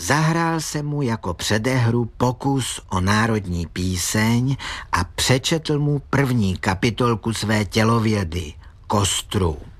Zahrál se mu jako předehru pokus o národní píseň a přečetl mu první kapitolku své tělovědy, Kostru.